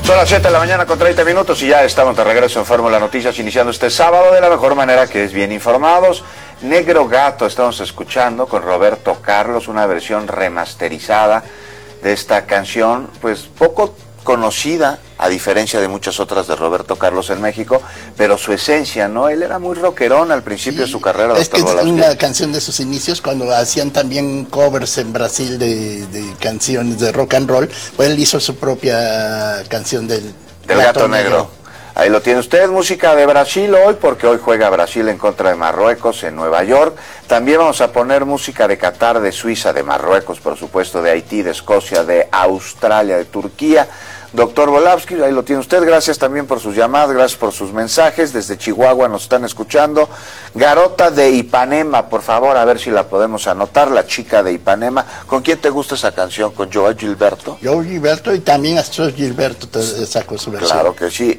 Son las 7 de la mañana con 30 minutos y ya estamos de regreso en Fórmula Noticias, iniciando este sábado de la mejor manera, que es bien informados. Negro Gato estamos escuchando con Roberto Carlos, una versión remasterizada de esta canción, pues poco conocida, a diferencia de muchas otras de Roberto Carlos en México, pero su esencia, ¿no? Él era muy rockerón al principio de su carrera. Es que es una canción de sus inicios, cuando hacían también covers en Brasil de canciones de rock and roll, pues él hizo su propia canción del Gato Negro. Ahí lo tiene usted, música de Brasil hoy, porque hoy juega Brasil en contra de Marruecos en Nueva York. También vamos a poner música de Qatar, de Suiza, de Marruecos, por supuesto, de Haití, de Escocia, de Australia, de Turquía. Doctor Volavsky, ahí lo tiene usted, gracias también por sus llamadas, gracias por sus mensajes, desde Chihuahua nos están escuchando. Garota de Ipanema, por favor, a ver si la podemos anotar, La Chica de Ipanema. ¿Con quién te gusta esa canción? ¿Con Joao Gilberto? Joao Gilberto, y también Astro Gilberto sacó su versión. Claro que sí,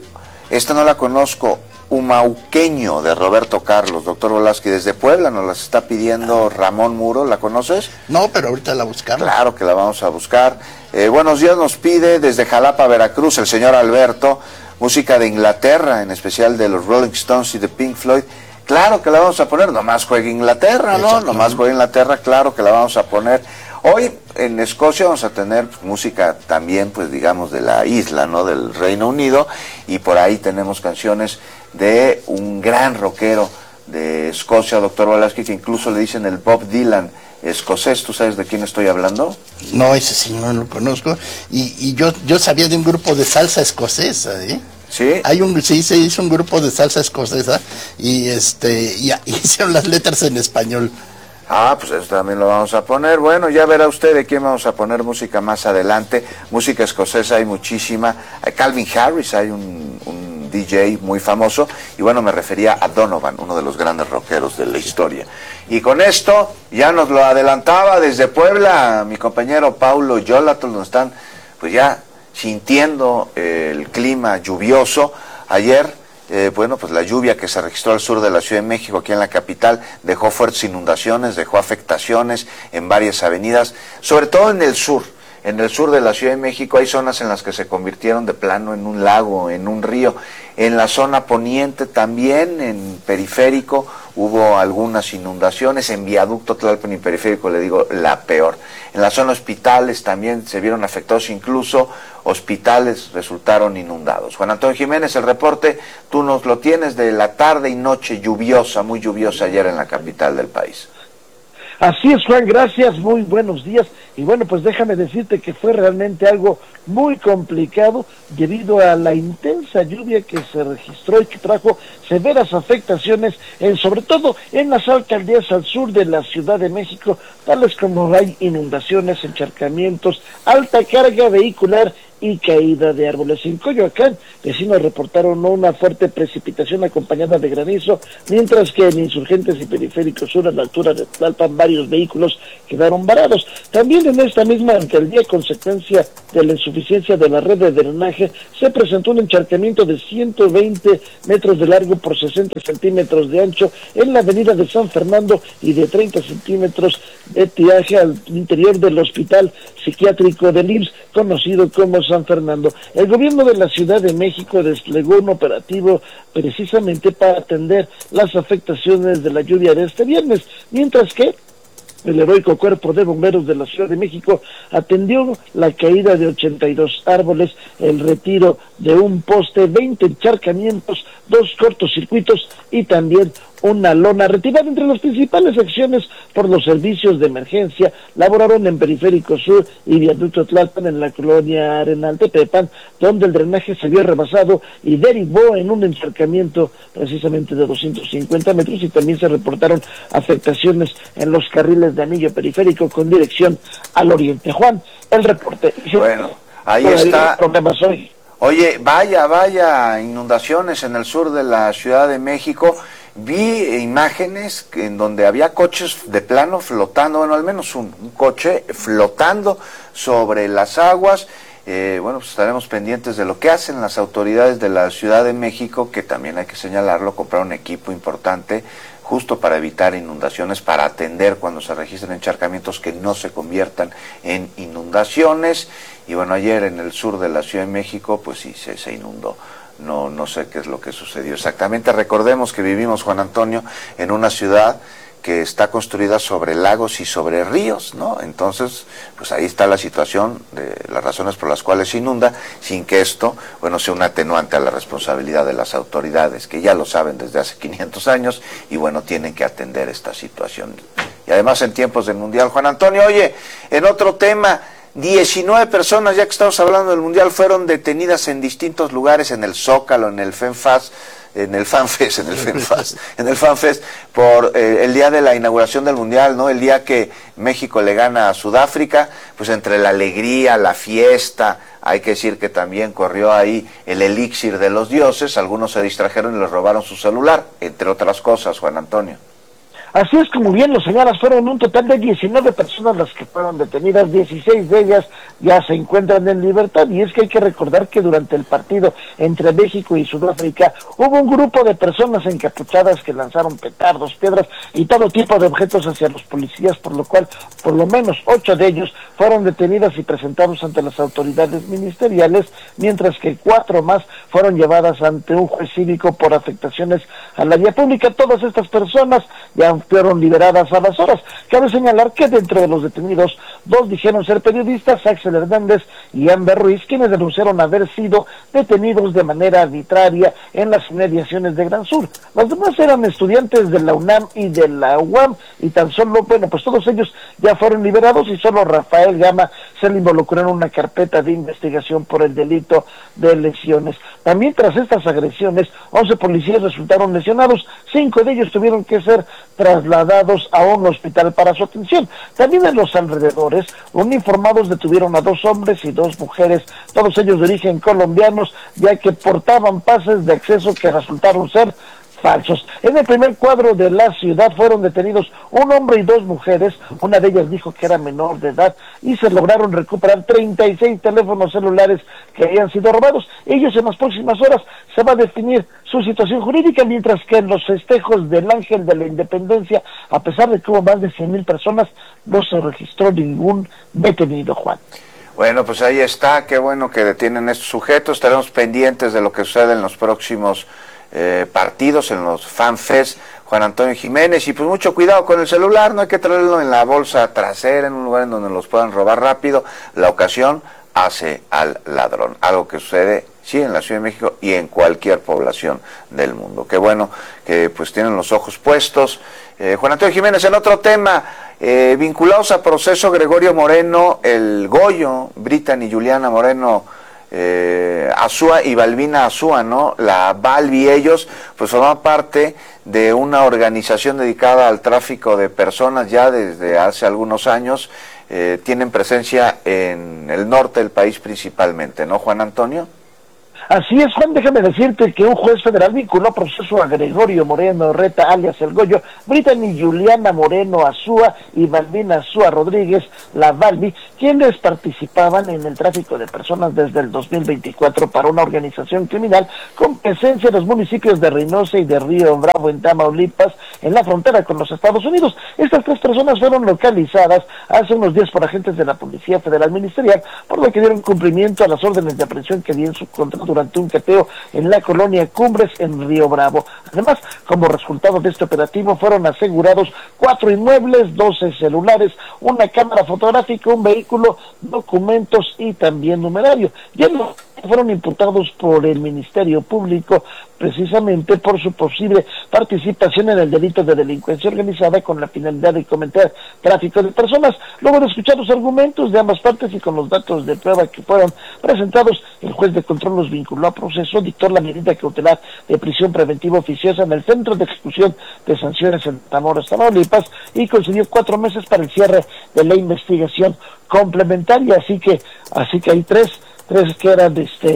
esta no la conozco, Humauqueño, de Roberto Carlos. Doctor Volavsky, desde Puebla nos las está pidiendo Ramón Muro, ¿la conoces? No, pero ahorita la buscamos. Claro que la vamos a buscar. Buenos días nos pide desde Jalapa, Veracruz, el señor Alberto, música de Inglaterra, en especial de los Rolling Stones y de Pink Floyd. Claro que la vamos a poner, nomás juega Inglaterra, ¿no? Nomás juega Inglaterra, claro que la vamos a poner. Hoy en Escocia vamos a tener música también, pues digamos, de la isla, ¿no? Del Reino Unido, y por ahí tenemos canciones de un gran rockero de Escocia, doctor Volavsky, que incluso le dicen el Bob Dylan escocés. ¿Tú sabes de quién estoy hablando? No, ese sí no lo conozco, y yo sabía de un grupo de salsa escocesa, ¿eh? ¿Sí? Sí, se hizo un grupo de salsa escocesa, y hicieron las letras en español. Ah, pues eso también lo vamos a poner. Bueno, ya verá usted de quién vamos a poner música más adelante. Música escocesa hay muchísima. Calvin Harris, hay un DJ muy famoso. Y bueno, me refería a Donovan, uno de los grandes rockeros de la historia. Y con esto, ya nos lo adelantaba desde Puebla mi compañero Paulo Yolatl, donde están pues ya sintiendo el clima lluvioso. Ayer, bueno, pues la lluvia que se registró al sur de la Ciudad de México, aquí en la capital, dejó fuertes inundaciones, dejó afectaciones en varias avenidas, sobre todo en el sur. En el sur de la Ciudad de México hay zonas en las que se convirtieron de plano en un lago, en un río. En la zona poniente también, en Periférico, hubo algunas inundaciones. En Viaducto Tlalpan y Periférico, le digo, la peor. En la zona hospitales también se vieron afectados, incluso hospitales resultaron inundados. Juan Antonio Jiménez, el reporte, tú nos lo tienes de la tarde y noche lluviosa, muy lluviosa ayer en la capital del país. Así es, Juan, gracias, muy buenos días. Y bueno, pues déjame decirte que fue realmente algo muy complicado debido a la intensa lluvia que se registró y que trajo severas afectaciones, sobre todo en las alcaldías al sur de la Ciudad de México, tales como hay inundaciones, encharcamientos, alta carga vehicular y caída de árboles. En Coyoacán, vecinos reportaron una fuerte precipitación acompañada de granizo, mientras que en Insurgentes y Periférico Sur, a la altura de Tlalpan, varios vehículos quedaron varados. También en esta misma alcaldía, consecuencia de la insuficiencia de la red de drenaje, se presentó un encharcamiento de 120 metros de largo por 60 centímetros de ancho en la avenida de San Fernando y de 30 centímetros de tiraje al interior del hospital psiquiátrico del IMSS, conocido como San Fernando. El gobierno de la Ciudad de México desplegó un operativo precisamente para atender las afectaciones de la lluvia de este viernes, mientras que el heroico Cuerpo de Bomberos de la Ciudad de México atendió la caída de 82 árboles, el retiro de un poste, 20 encharcamientos, 2 cortocircuitos y también una lona retirada. Entre las principales acciones por los servicios de emergencia laboraron en Periférico Sur y Viaducto Tlalpan, en la colonia Arenal Tepepan, donde el drenaje se vio rebasado y derivó en un encharcamiento precisamente de 250 metros, y también se reportaron afectaciones en los carriles de anillo periférico con dirección al oriente. Juan, el reporte. Bueno, ahí está. Problemas hoy. Oye, vaya inundaciones en el sur de la Ciudad de México. Vi imágenes en donde había coches de plano flotando, bueno, al menos un coche flotando sobre las aguas. Bueno, pues estaremos pendientes de lo que hacen las autoridades de la Ciudad de México, que también hay que señalarlo, compraron equipo importante justo para evitar inundaciones, para atender cuando se registren encharcamientos que no se conviertan en inundaciones. Y bueno, ayer en el sur de la Ciudad de México, pues sí, se inundó. No sé qué es lo que sucedió exactamente. Recordemos que vivimos, Juan Antonio, en una ciudad que está construida sobre lagos y sobre ríos, ¿no? Entonces, pues ahí está la situación de las razones por las cuales se inunda, sin que esto, bueno, sea un atenuante a la responsabilidad de las autoridades, que ya lo saben desde hace 500 años, y bueno, tienen que atender esta situación. Y además en tiempos del Mundial, Juan Antonio, oye, en otro tema, 19 personas, ya que estamos hablando del Mundial, fueron detenidas en distintos lugares, en el Zócalo, en el FanFest, por el día de la inauguración del Mundial, ¿no? El día que México le gana a Sudáfrica, pues entre la alegría, la fiesta, hay que decir que también corrió ahí el elixir de los dioses, algunos se distrajeron y les robaron su celular, entre otras cosas, Juan Antonio. Así es, como bien lo señalas, fueron un total de 19 personas las que fueron detenidas, 16 de ellas ya se encuentran en libertad, y es que hay que recordar que durante el partido entre México y Sudáfrica hubo un grupo de personas encapuchadas que lanzaron petardos, piedras y todo tipo de objetos hacia los policías, por lo cual por lo menos 8 de ellos fueron detenidas y presentados ante las autoridades ministeriales, mientras que 4 más fueron llevadas ante un juez cívico por afectaciones a la vía pública. Todas estas personas ya fueron liberadas a las horas. Cabe señalar que dentro de los detenidos, 2 dijeron ser periodistas, Axel Hernández y Amber Ruiz, quienes denunciaron haber sido detenidos de manera arbitraria en las inmediaciones de Gran Sur. Los demás eran estudiantes de la UNAM y de la UAM, y tan solo, bueno, pues todos ellos ya fueron liberados, y solo Rafael Gama se le involucró en una carpeta de investigación por el delito de lesiones. También tras estas agresiones, 11 policías resultaron lesionados, 5 de ellos tuvieron que ser trasladados a un hospital para su atención. También en los alrededores, uniformados detuvieron a 2 hombres y 2 mujeres, todos ellos de origen colombianos, ya que portaban pases de acceso que resultaron ser falsos. En el primer cuadro de la ciudad fueron detenidos un hombre y 2 mujeres, una de ellas dijo que era menor de edad, y se lograron recuperar 36 teléfonos celulares que habían sido robados. Ellos en las próximas horas se va a definir su situación jurídica, mientras que en los festejos del Ángel de la Independencia, a pesar de que hubo más de 100,000 personas, no se registró ningún detenido, Juan. Bueno, pues ahí está, qué bueno que detienen estos sujetos, estaremos pendientes de lo que sucede en los próximos partidos, en los FanFest, Juan Antonio Jiménez, y pues mucho cuidado con el celular, no hay que traerlo en la bolsa trasera, en un lugar en donde los puedan robar rápido. La ocasión hace al ladrón, algo que sucede sí en la Ciudad de México y en cualquier población del mundo. Qué bueno que pues tienen los ojos puestos. Juan Antonio Jiménez, en otro tema, vinculados a proceso Gregorio Moreno, el Goyo, Brittany Juliana Moreno Azúa y Balbina Azúa, ¿no? La Balbi, ellos pues forman parte de una organización dedicada al tráfico de personas ya desde hace algunos años, tienen presencia en el norte del país principalmente, ¿no, Juan Antonio? Así es, Juan, déjame decirte que un juez federal vinculó a proceso a Gregorio Moreno Reta, alias El Goyo, Brittany Juliana Moreno Azúa y Balbina Azúa Rodríguez, la Balbi, quienes participaban en el tráfico de personas desde el 2024 para una organización criminal con presencia en los municipios de Reynosa y de Río Bravo, en Tamaulipas, en la frontera con los Estados Unidos. Estas 3 personas fueron localizadas hace unos días por agentes de la Policía Federal Ministerial, por lo que dieron cumplimiento a las órdenes de aprehensión que dio en su contra durante un cateo en la colonia Cumbres, en Río Bravo. Además, como resultado de este operativo, fueron asegurados 4 inmuebles, 12 celulares, una cámara fotográfica, un vehículo, documentos y también numerario. Ya fueron imputados por el Ministerio Público precisamente por su posible participación en el delito de delincuencia organizada con la finalidad de cometer tráfico de personas. Luego de escuchar los argumentos de ambas partes y con los datos de prueba que fueron presentados, el juez de control los vinculó a proceso, dictó la medida cautelar de prisión preventiva oficiosa en el Centro de Ejecución de Sanciones en Matamoros, Tamaulipas, y concedió 4 meses para el cierre de la investigación complementaria. Así que hay tres que eran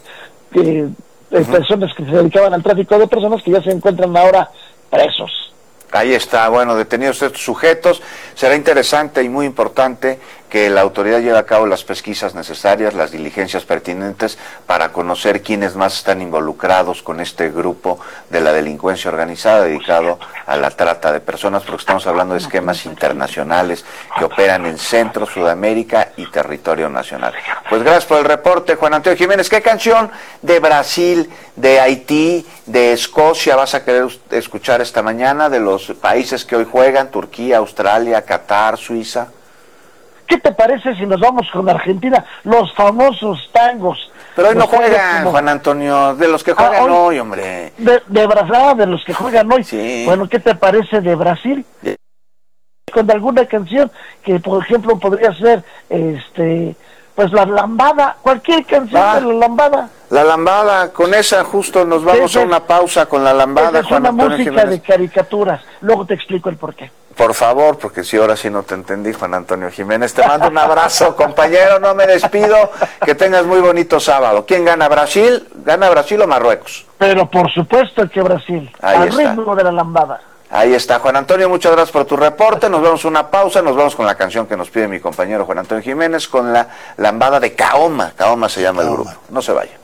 personas que se dedicaban al tráfico de personas que ya se encuentran ahora presos. Ahí está, bueno, detenidos estos sujetos. Será interesante y muy importante que la autoridad lleve a cabo las pesquisas necesarias, las diligencias pertinentes para conocer quiénes más están involucrados con este grupo de la delincuencia organizada dedicado a la trata de personas, porque estamos hablando de esquemas internacionales que operan en Centro, Sudamérica y territorio nacional. Pues gracias por el reporte, Juan Antonio Jiménez. ¿Qué canción de Brasil, de Haití, de Escocia vas a querer escuchar esta mañana, de los países que hoy juegan, Turquía, Australia, Qatar, Suiza? ¿Qué te parece si nos vamos con Argentina? Los famosos tangos. Pero hoy no juegan, Juan Antonio, de los que juegan hoy, hombre. De Brasil, de los que juegan hoy. Sí. Bueno, ¿qué te parece de Brasil? Con alguna canción que, por ejemplo, podría ser, pues la lambada, cualquier canción de la lambada. La lambada, con esa justo nos vamos a una pausa con la lambada, Juan Antonio Jiménez. Es una música de caricaturas, luego te explico el porqué. Por favor, porque si ahora sí no te entendí, Juan Antonio Jiménez. Te mando un abrazo, compañero, no me despido. Que tengas muy bonito sábado. ¿Quién gana, Brasil? ¿Gana Brasil o Marruecos? Pero por supuesto que Brasil, al ritmo de la lambada. Ahí está, Juan Antonio, muchas gracias por tu reporte. Nos vemos una pausa, nos vamos con la canción que nos pide mi compañero Juan Antonio Jiménez, con la lambada de Kaoma. Kaoma se llama el grupo. No se vaya.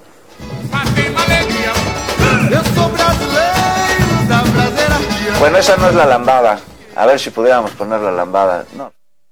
Bueno, esa no es la lambada. A ver si pudiéramos poner la lambada. No.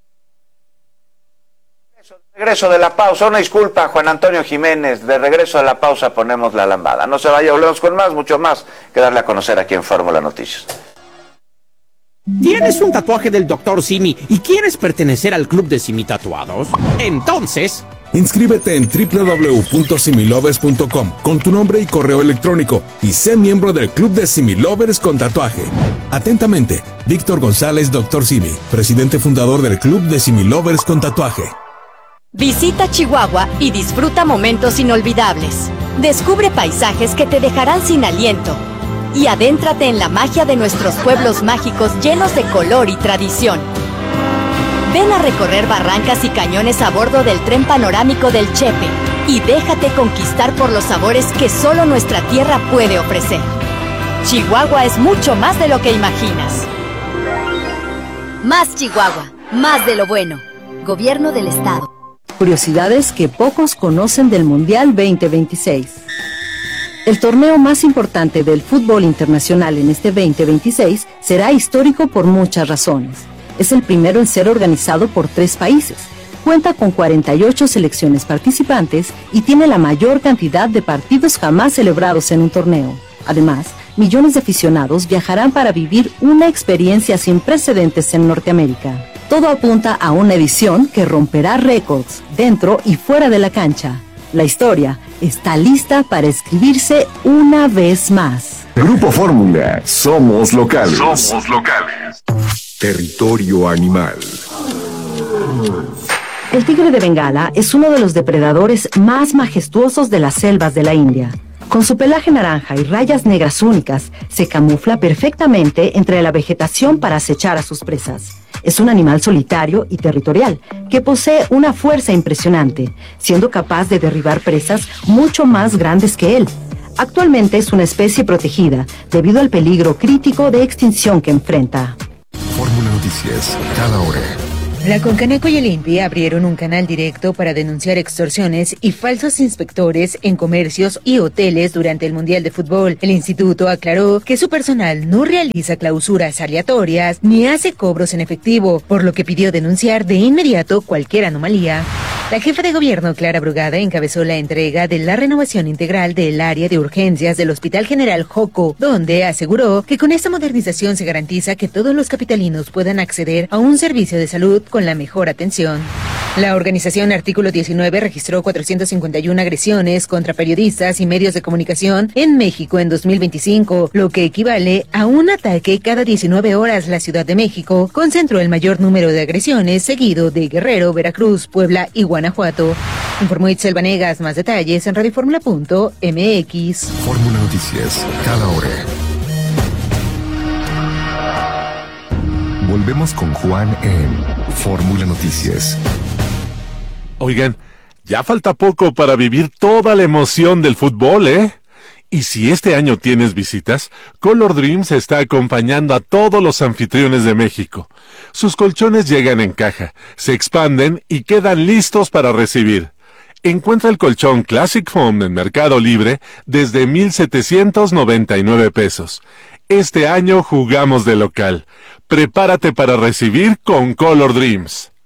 Regreso de la pausa, una disculpa, Juan Antonio Jiménez. De regreso de la pausa ponemos la lambada. No se vaya, volvemos con más, mucho más que darle a conocer aquí en Fórmula Noticias. ¿Tienes un tatuaje del Dr. Simi y quieres pertenecer al club de Simi Tatuados? Entonces, inscríbete en www.similovers.com con tu nombre y correo electrónico y sé miembro del club de Similovers con tatuaje. Atentamente, Víctor González, Dr. Simi, presidente fundador del club de Similovers con tatuaje. Visita Chihuahua y disfruta momentos inolvidables. Descubre paisajes que te dejarán sin aliento. Y adéntrate en la magia de nuestros pueblos mágicos llenos de color y tradición. Ven a recorrer barrancas y cañones a bordo del tren panorámico del Chepe y déjate conquistar por los sabores que solo nuestra tierra puede ofrecer. Chihuahua es mucho más de lo que imaginas. Más Chihuahua, más de lo bueno. Gobierno del Estado. Curiosidades que pocos conocen del Mundial 2026. El torneo más importante del fútbol internacional en este 2026 será histórico por muchas razones. Es el primero en ser organizado por 3 países. Cuenta con 48 selecciones participantes y tiene la mayor cantidad de partidos jamás celebrados en un torneo. Además, millones de aficionados viajarán para vivir una experiencia sin precedentes en Norteamérica. Todo apunta a una edición que romperá récords dentro y fuera de la cancha. La historia está lista para escribirse una vez más. Grupo Fórmula, somos locales. Somos locales. Territorio animal. El tigre de Bengala es uno de los depredadores más majestuosos de las selvas de la India. Con su pelaje naranja y rayas negras únicas, se camufla perfectamente entre la vegetación para acechar a sus presas. Es un animal solitario y territorial, que posee una fuerza impresionante, siendo capaz de derribar presas mucho más grandes que él. Actualmente es una especie protegida, debido al peligro crítico de extinción que enfrenta. Fórmula Noticias, cada hora. La Concanaco y el INPI abrieron un canal directo para denunciar extorsiones y falsos inspectores en comercios y hoteles durante el Mundial de Fútbol. El instituto aclaró que su personal no realiza clausuras aleatorias ni hace cobros en efectivo, por lo que pidió denunciar de inmediato cualquier anomalía. La jefa de gobierno, Clara Brugada, encabezó la entrega de la renovación integral del área de urgencias del Hospital General Joco, donde aseguró que con esta modernización se garantiza que todos los capitalinos puedan acceder a un servicio de salud con la mejor atención. La organización Artículo 19 registró 451 agresiones contra periodistas y medios de comunicación en México en 2025, lo que equivale a un ataque cada 19 horas. La Ciudad de México concentró el mayor número de agresiones, seguido de Guerrero, Veracruz, Puebla y Guanajuato. Informó Itzel Vanegas. Más detalles en radioformula.mx. Fórmula Noticias, cada hora. Volvemos con Juan en Fórmula Noticias. Oigan, ya falta poco para vivir toda la emoción del fútbol, ¿eh? Y si este año tienes visitas, Color Dreams está acompañando a todos los anfitriones de México. Sus colchones llegan en caja, se expanden y quedan listos para recibir. Encuentra el colchón Classic Foam en Mercado Libre desde 1,799 pesos. Este año jugamos de local. Prepárate para recibir con Color Dreams.